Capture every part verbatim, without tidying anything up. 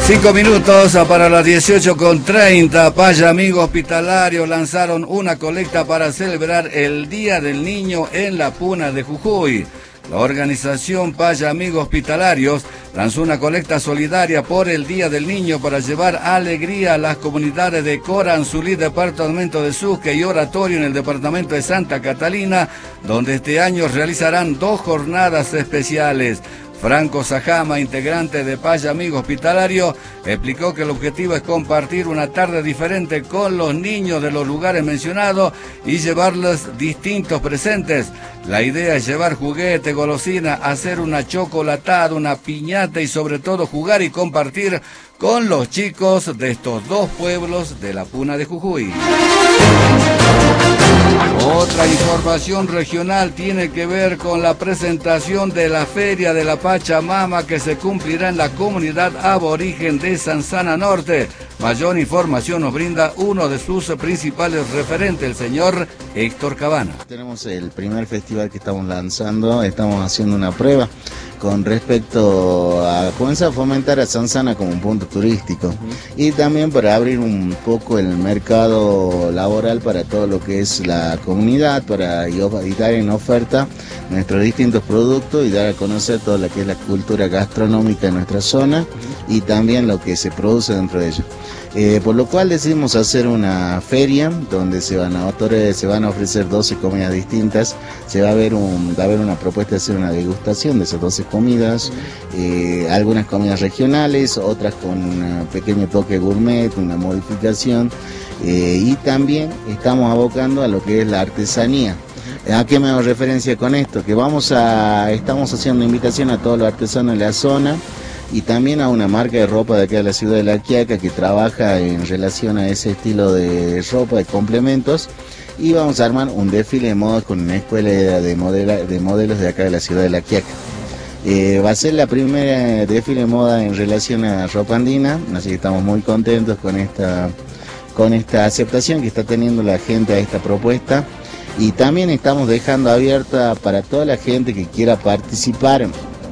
Cinco minutos para las dieciocho con treinta. Paya Amigo Hospitalario lanzaron una colecta para celebrar el Día del Niño en la Puna de Jujuy. La organización Paya Amigo Hospitalarios lanzó una colecta solidaria por el Día del Niño para llevar alegría a las comunidades de Coranzulí, departamento de Sucre, y Oratorio en el departamento de Santa Catalina, donde este año realizarán dos jornadas especiales. Franco Sajama, integrante de Paya Amigo Hospitalario, explicó que el objetivo es compartir una tarde diferente con los niños de los lugares mencionados y llevarles distintos presentes. La idea es llevar juguete, golosina, hacer una chocolatada, una piñata y sobre todo jugar y compartir con los chicos de estos dos pueblos de la Puna de Jujuy. Otra información regional tiene que ver con la presentación de la Feria de la Pachamama que se cumplirá en la comunidad aborigen de Sansana Norte. Mayor información nos brinda uno de sus principales referentes, el señor Héctor Cabana. Tenemos el primer festival que estamos lanzando, estamos haciendo una prueba con respecto a comenzar a fomentar a Sansana como un punto turístico, uh-huh. y también para abrir un poco el mercado laboral para todo lo que es la comunidad, para y dar en oferta nuestros distintos productos y dar a conocer toda lo que es la cultura gastronómica de nuestra zona, uh-huh. y también lo que se produce dentro de ella. Eh, por lo cual decidimos hacer una feria donde se van a, otorgar, se van a ofrecer doce comidas distintas. Se va a ver un, va a haber una propuesta de hacer una degustación de esas doce comidas, eh, algunas comidas regionales, otras con un pequeño toque gourmet, una modificación, eh, y también estamos abocando a lo que es la artesanía. ¿A qué me hago referencia con esto? Que vamos a, estamos haciendo una invitación a todos los artesanos de la zona y también a una marca de ropa de acá de la ciudad de La Quiaca que trabaja en relación a ese estilo de ropa, de complementos, y vamos a armar un desfile de moda con una escuela de, modela, de modelos de acá de la ciudad de La Quiaca. Eh, va a ser la primera desfile de moda en relación a ropa andina, así que estamos muy contentos con esta, con esta aceptación que está teniendo la gente a esta propuesta, y también estamos dejando abierta para toda la gente que quiera participar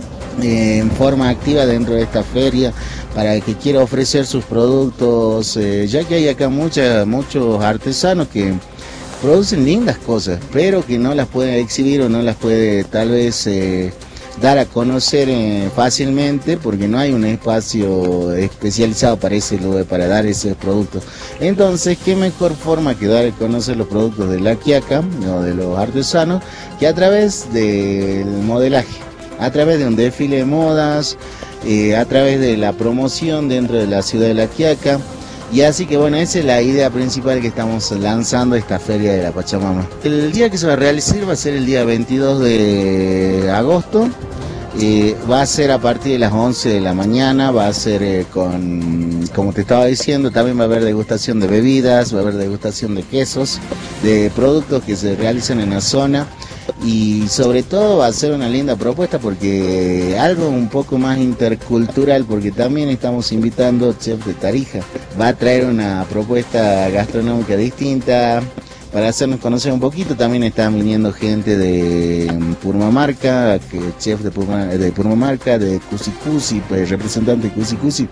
en forma activa dentro de esta feria, para el que quiera ofrecer sus productos, eh, ya que hay acá mucha, muchos artesanos que producen lindas cosas, pero que no las puede exhibir o no las puede tal vez eh, dar a conocer eh, fácilmente, porque no hay un espacio especializado para ese lugar, para dar esos productos. Entonces, qué mejor forma que dar a conocer los productos de La Quiaca, o de los artesanos, que a través del modelaje, a través de un desfile de modas, eh, a través de la promoción dentro de la ciudad de La Quiaca. Y así que bueno, esa es la idea principal que estamos lanzando esta feria de la Pachamama. El día que se va a realizar va a ser el día veintidós de agosto. Eh, va a ser a partir de las once de la mañana, va a ser eh, con, como te estaba diciendo, también va a haber degustación de bebidas, va a haber degustación de quesos, de productos que se realizan en la zona. Y sobre todo va a ser una linda propuesta, porque algo un poco más intercultural, porque también estamos invitando chef de Tarija. Va a traer una propuesta gastronómica distinta para hacernos conocer un poquito. También están viniendo gente de Purmamarca, que chef de, Purma, de Purmamarca, de Cusicusi, pues, representante de Cusicusi.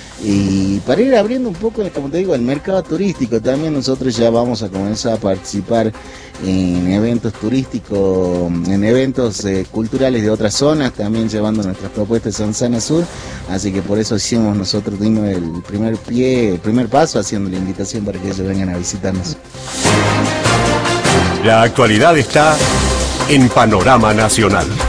Y para ir abriendo un poco, como te digo, el mercado turístico, también nosotros ya vamos a comenzar a participar en eventos turísticos, en eventos eh, culturales de otras zonas, también llevando nuestras propuestas de Sansana Sur, así que por eso hicimos nosotros, dimos el primer pie, el primer paso, haciendo la invitación para que ellos vengan a visitarnos. La actualidad está en Panorama Nacional.